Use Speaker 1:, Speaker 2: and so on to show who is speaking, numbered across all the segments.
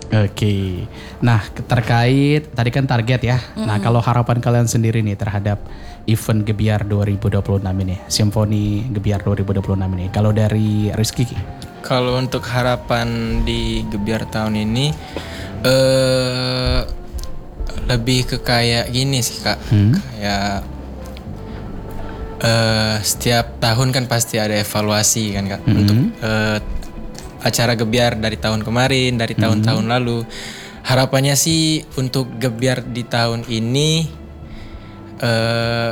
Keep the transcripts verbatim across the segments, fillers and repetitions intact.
Speaker 1: Oke. Nah, terkait tadi kan target ya. Mm-hmm. Nah, kalau harapan kalian sendiri nih terhadap event Gebiar dua ribu dua puluh enam ini, Simfoni Gebiar dua ribu dua puluh enam ini. Kalau dari Rizky?
Speaker 2: Kalau untuk harapan di Gebiar tahun ini eh lebih ke kayak gini sih Kak. Hmm? Kayak eh setiap tahun kan pasti ada evaluasi kan Kak. Hmm. Untuk eh acara Gebiar dari tahun kemarin, dari tahun-tahun hmm. lalu. Harapannya sih untuk Gebiar di tahun ini eh,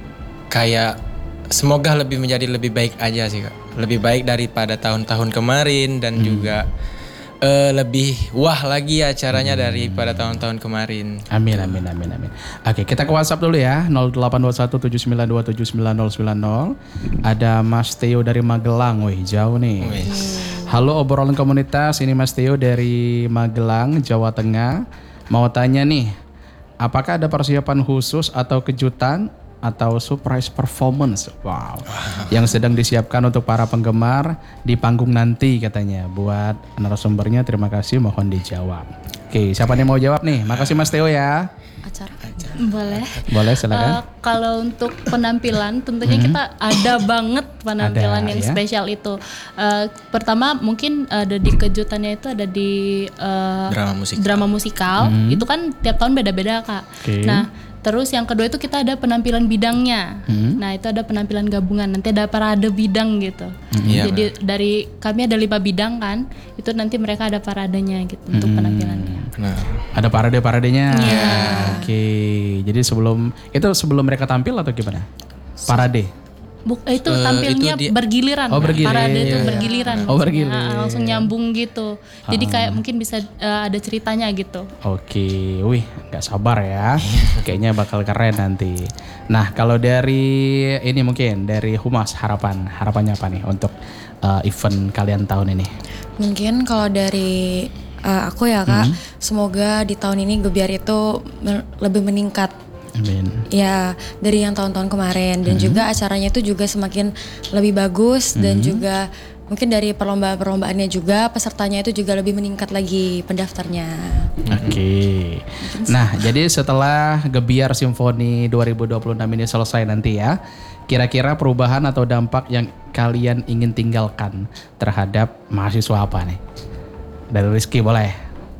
Speaker 2: kayak semoga lebih menjadi lebih baik aja sih Kak. Lebih baik daripada tahun-tahun kemarin dan hmm. juga eh, lebih wah lagi acaranya hmm. daripada tahun-tahun kemarin.
Speaker 1: Amin, amin, amin, amin. Oke, kita ke WhatsApp dulu ya. nol delapan dua satu tujuh sembilan dua tujuh sembilan nol sembilan nol. Ada Mas Theo dari Magelang. Wih, jauh nih. Wih. Halo obrolan komunitas, ini Mas Theo dari Magelang, Jawa Tengah. Mau tanya nih, apakah ada persiapan khusus atau kejutan atau surprise performance wow, yang sedang disiapkan untuk para penggemar di panggung nanti katanya. Buat narasumbernya terima kasih, mohon dijawab. Oke, siapa nih mau jawab nih? Makasih Mas Theo ya.
Speaker 3: Acara. Boleh.
Speaker 1: Boleh silakan. Uh,
Speaker 3: kalau untuk penampilan tentunya hmm. kita ada banget penampilan ada, yang ya? Spesial itu. Uh, pertama mungkin ada di kejutannya itu ada di uh,
Speaker 2: drama musikal.
Speaker 3: Drama musikal. Hmm. Itu kan tiap tahun beda-beda Kak. Okay. Nah, terus yang kedua itu kita ada penampilan bidangnya. Hmm. Nah, itu ada penampilan gabungan. Nanti ada parade bidang gitu. Hmm. Jadi ya, dari kami ada lima bidang kan. Itu nanti mereka ada paradenya gitu hmm. untuk penampilannya.
Speaker 1: Nah, ada parade-paradenya.
Speaker 3: Yeah.
Speaker 1: Oke. Jadi sebelum itu sebelum mereka tampil atau gimana? Parade.
Speaker 3: Buk, itu tampilnya uh, itu bergiliran.
Speaker 1: Oh, bergiliran.
Speaker 3: Parade itu bergiliran.
Speaker 1: Oh, bergiliran.
Speaker 3: Nah, langsung nyambung gitu. Jadi ah. kayak mungkin bisa uh, ada ceritanya gitu.
Speaker 1: Oke. Wih, gak sabar ya. Kayaknya bakal keren nanti. Nah, kalau dari ini mungkin dari Humas harapan. Harapannya apa nih untuk uh, event kalian tahun ini?
Speaker 4: Mungkin kalau dari uh, aku ya Kak, hmm. semoga di tahun ini Gebiar itu men- lebih meningkat.
Speaker 1: Amin.
Speaker 4: Ya, dari yang tahun-tahun kemarin dan hmm. juga acaranya itu juga semakin lebih bagus hmm. dan juga mungkin dari perlombaan-perlombaannya juga pesertanya itu juga lebih meningkat lagi pendaftarnya.
Speaker 1: Oke. Okay. Nah, jadi setelah Gebiar Simfoni dua ribu dua puluh enam ini selesai nanti ya, kira-kira perubahan atau dampak yang kalian ingin tinggalkan terhadap mahasiswa apa nih? Dari Rizky boleh.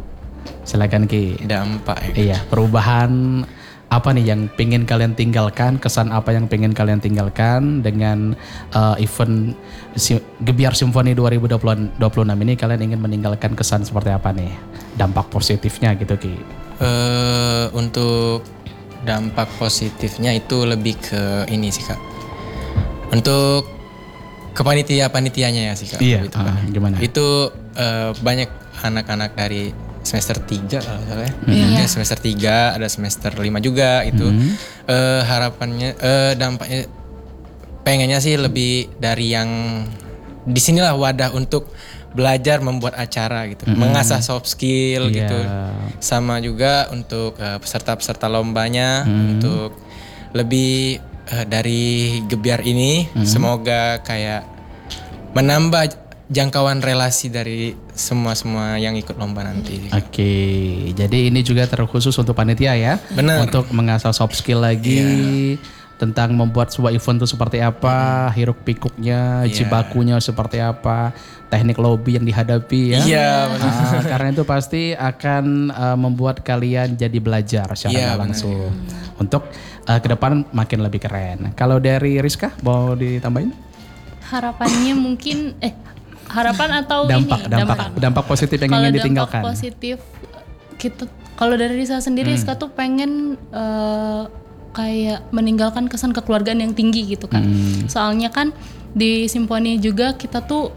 Speaker 1: Silakan Ki.
Speaker 2: Dampak.
Speaker 1: Iya, perubahan apa nih yang pengen kalian tinggalkan, kesan apa yang pengen kalian tinggalkan dengan uh, event si- Gebiar Simfoni dua ribu dua puluh enam ini, kalian ingin meninggalkan kesan seperti apa nih? Dampak positifnya gitu Ki.
Speaker 2: Uh, untuk dampak positifnya itu lebih ke ini sih Kak. Untuk kepanitia-panitianya ya sih Kak.
Speaker 1: Iya,
Speaker 2: gitu,
Speaker 1: uh, gimana?
Speaker 2: Itu uh, banyak anak-anak dari semester tiga kalau salah ya.
Speaker 4: Mm-hmm.
Speaker 2: Ya, semester tiga, ada semester lima juga itu. Mm-hmm. Uh, harapannya uh, dampaknya pengennya sih lebih dari yang disinilah wadah untuk belajar membuat acara gitu. Mm-hmm. Mengasah soft skill yeah. gitu. Sama juga untuk uh, peserta-peserta lombanya mm-hmm. untuk lebih uh, dari Gebiar ini mm-hmm. semoga kayak menambah jangkauan relasi dari semua-semua yang ikut lomba nanti.
Speaker 1: Oke, jadi ini juga terkhusus untuk panitia ya.
Speaker 2: Benar.
Speaker 1: Untuk mengasah soft skill lagi yeah. tentang membuat sebuah event itu seperti apa, hmm. hiruk pikuknya, yeah. jibakunya seperti apa, teknik lobby yang dihadapi ya.
Speaker 2: Iya. Yeah,
Speaker 1: uh, karena itu pasti akan uh, membuat kalian jadi belajar secara yeah, langsung. Benar. Untuk uh, ke depan makin lebih keren. Kalau dari Rizka mau ditambahin?
Speaker 3: Harapannya mungkin eh harapan atau
Speaker 1: dampak,
Speaker 3: ini
Speaker 1: dampak dampak dampak positif yang ingin ditinggalkan.
Speaker 3: Dampak positif kita kalau dari Risa sendiri, hmm. Rizka tuh pengen uh, kayak meninggalkan kesan kekeluargaan yang tinggi gitu kan. Hmm. Soalnya kan di Simfoni juga kita tuh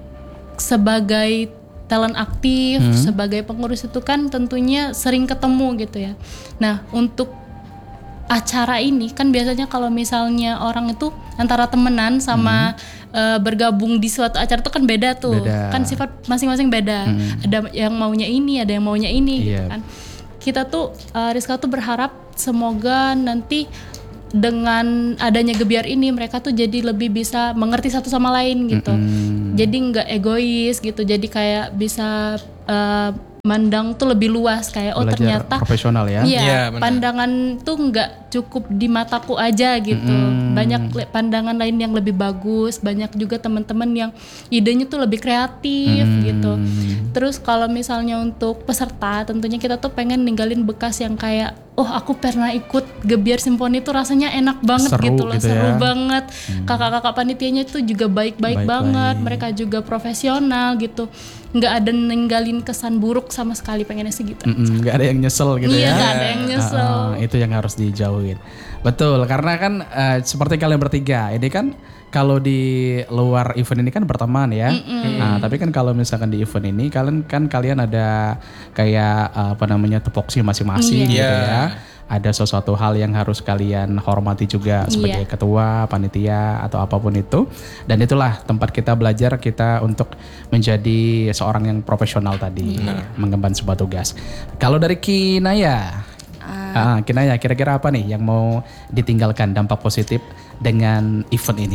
Speaker 3: sebagai talent aktif, hmm. sebagai pengurus itu kan tentunya sering ketemu gitu ya. Nah, untuk acara ini kan biasanya kalau misalnya orang itu antara temenan sama hmm. uh, bergabung di suatu acara itu kan beda tuh. Beda. Kan sifat masing-masing beda. Hmm. Ada yang maunya ini, ada yang maunya ini yeah. gitu kan. Kita tuh uh, Rizka tuh berharap semoga nanti dengan adanya Gebiar ini mereka tuh jadi lebih bisa mengerti satu sama lain gitu. Mm-hmm. Jadi nggak egois gitu. Jadi kayak bisa uh, mandang tuh lebih luas kayak oh
Speaker 1: Belajar
Speaker 3: ternyata
Speaker 1: profesional ya.
Speaker 3: Iya,
Speaker 2: Iya, benar.
Speaker 3: pandangan tuh nggak cukup di mataku aja gitu. Banyak le- pandangan lain yang lebih bagus, banyak juga teman-teman yang idenya tuh lebih kreatif gitu. Terus kalau misalnya untuk peserta, tentunya kita tuh pengen ninggalin bekas yang kayak oh aku pernah ikut Gebiar Simponi tuh rasanya enak banget
Speaker 1: Seru
Speaker 3: gitu loh,
Speaker 1: gitu
Speaker 3: seru
Speaker 1: ya.
Speaker 3: banget. Kakak-kakak panitianya tuh juga baik-baik
Speaker 1: Baik-baik.
Speaker 3: banget, mereka juga profesional gitu. Nggak ada ninggalin kesan buruk sama sekali, pengennya sih gitu.
Speaker 1: Mm-mm, nggak ada yang nyesel gitu
Speaker 3: Iya,
Speaker 1: ya.
Speaker 3: nggak ada yang nyesel.
Speaker 1: Ah, ah, itu yang harus dijauhin. Betul, karena kan eh, seperti kalian bertiga, ini kan kalau di luar event ini kan berteman ya. Nah, tapi kan kalau misalkan di event ini kalian kan kalian ada kayak eh, apa namanya tupoksi masing-masing gitu
Speaker 2: Iya.
Speaker 1: ya. Ada sesuatu hal yang harus kalian hormati juga sebagai ketua, panitia atau apapun itu. Dan itulah tempat kita belajar kita untuk menjadi seorang yang profesional tadi, mengemban sebuah tugas. Kalau dari Kinaya, ah, Kinaya kira-kira apa nih yang mau ditinggalkan dampak positif dengan event ini?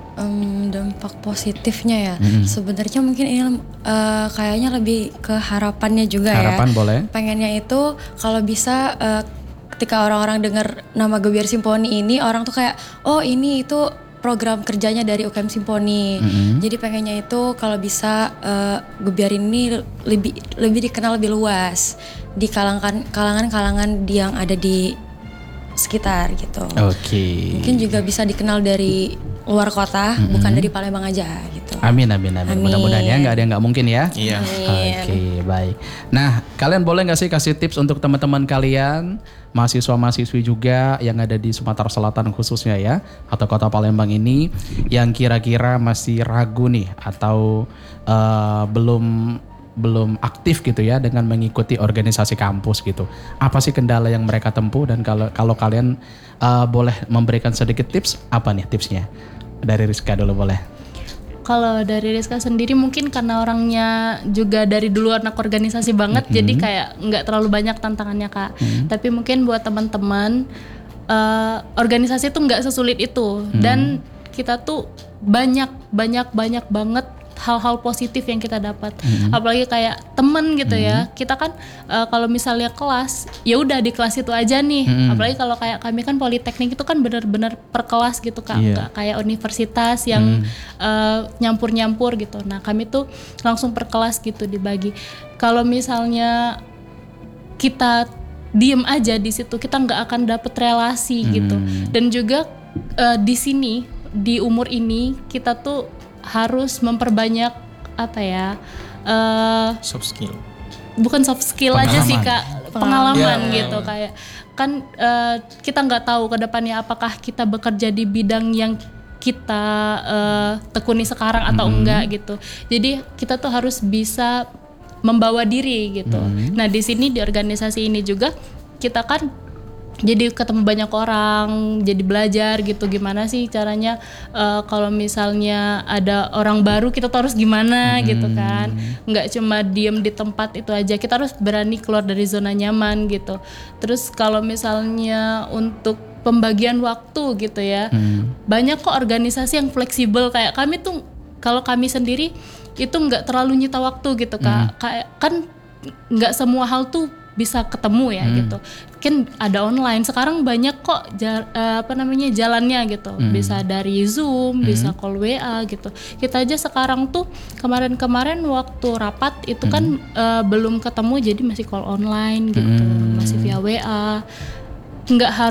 Speaker 4: Em, dampak positifnya ya, sebenarnya mungkin ini eh, kayaknya lebih ke harapannya juga
Speaker 1: Harapan
Speaker 4: ya.
Speaker 1: boleh?
Speaker 4: Pengennya itu kalau bisa eh, ketika orang-orang dengar nama Gebiar Simponi ini, orang tuh kayak oh ini itu program kerjanya dari U K M Simponi. Jadi pengennya itu kalau bisa eh, Gebiar ini lebih lebih dikenal lebih luas di kalangan kalangan-kalangan yang ada di sekitar gitu.
Speaker 1: Oke.
Speaker 4: Mungkin juga bisa dikenal dari luar kota, bukan dari Palembang aja gitu.
Speaker 1: Amin, amin, amin.
Speaker 4: Amin.
Speaker 1: Mudah-mudahan ya nggak ada yang nggak mungkin ya.
Speaker 2: Iya.
Speaker 1: Oke, baik. Nah, kalian boleh nggak sih kasih tips untuk teman-teman kalian, mahasiswa-mahasiswi juga yang ada di Sumatera Selatan khususnya ya, atau kota Palembang ini, yang kira-kira masih ragu nih atau eh, belum belum aktif gitu ya dengan mengikuti organisasi kampus gitu. Apa sih kendala yang mereka tempuh dan kalau kalau kalian eh, boleh memberikan sedikit tips, apa nih tipsnya? Dari Rizka dulu boleh.
Speaker 3: Kalau dari Rizka sendiri mungkin karena orangnya juga dari dulu anak organisasi banget, jadi kayak nggak terlalu banyak tantangannya Kak. Tapi mungkin buat teman-teman eh, organisasi tuh nggak sesulit itu dan kita tuh banyak banyak banyak banget hal-hal positif yang kita dapat, apalagi kayak temen gitu ya. Kita kan uh, kalau misalnya kelas, ya udah di kelas itu aja nih. Apalagi kalau kayak kami kan politeknik itu kan benar-benar per kelas gitu Kak,
Speaker 1: Iya.
Speaker 3: nggak kayak universitas yang uh, nyampur-nyampur gitu. Nah kami tuh langsung per kelas gitu dibagi. Kalau misalnya kita diem aja di situ, kita nggak akan dapet relasi gitu. Dan juga uh, di sini di umur ini kita tuh harus memperbanyak apa ya, uh,
Speaker 2: Soft skill.
Speaker 3: bukan soft skill aja sih Kak, pengalaman
Speaker 2: Ya,
Speaker 3: gitu. Kayak kan uh, kita nggak tahu ke depannya apakah kita bekerja di bidang yang kita uh, tekuni sekarang atau enggak gitu. Jadi kita tuh harus bisa membawa diri gitu. Nah di sini di organisasi ini juga kita kan jadi ketemu banyak orang, jadi belajar gitu gimana sih caranya uh, kalau misalnya ada orang baru kita tuh harus gimana gitu kan. Nggak cuma diem di tempat itu aja, kita harus berani keluar dari zona nyaman gitu. Terus kalau misalnya untuk pembagian waktu gitu ya, banyak kok organisasi yang fleksibel kayak kami tuh. Kalau kami sendiri itu nggak terlalu nyita waktu gitu Kak. Kayak kan nggak semua hal tuh bisa ketemu ya gitu. Kan ada online sekarang banyak kok ja, uh, apa namanya jalannya gitu. Bisa dari Zoom, bisa call W A gitu. Kita aja sekarang tuh kemarin-kemarin waktu rapat itu kan uh, belum ketemu jadi masih call online gitu, masih via W A. Nggak